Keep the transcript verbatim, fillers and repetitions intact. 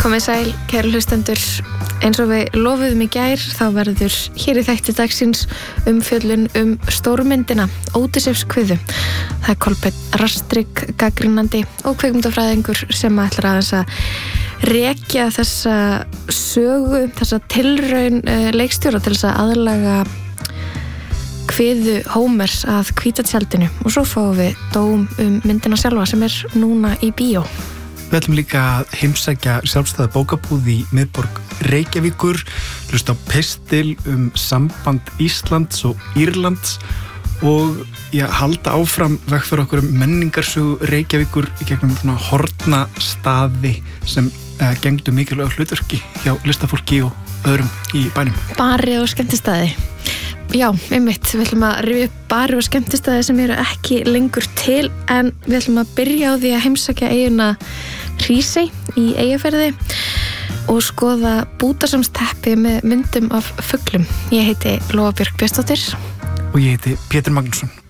Komið sæl, kæru hlustendur. Eins og við lofuðum í gær, þá verður hér í þætti dagsins umfjöllun um stórmyndina Ódysseifskviðu. Það er Kolbeinn Rastrik, gagnrýnandi og kvikmyndafræðingur sem ætlar aðeins að rekja þessa sögu, þessa tilraun uh, leikstjóra til þess að aðlaga kviðu Hómers að hvíta tjaldinu og svo fáum við dóm um myndina sjálfa sem er núna í bíó. Við ætlum líka að heimsækja sjálfstæða bókabúð í miðborg Reykjavíkur, hlusta á pistil um samband Íslands og Írlands og já, halda áfram veg fyrir okkur um menningarsögu Reykjavíkur í gegnum svona horfna staði sem uh, gengdu mikilvæg hlutverki hjá listafólki og öðrum í bænum. Bari og skemmtistæði. Já, einmitt, við ætlum að rifja upp bari og skemmtistæði sem eru ekki lengur til en við ætlum að byrja á því að heimsækja eyjuna Hrísey í Eyjafirði og skoða bútasaumsteppi með myndum af fuglum. Ég heiti Lóa Björk Björnsdóttir og ég heiti Pétur Magnússon.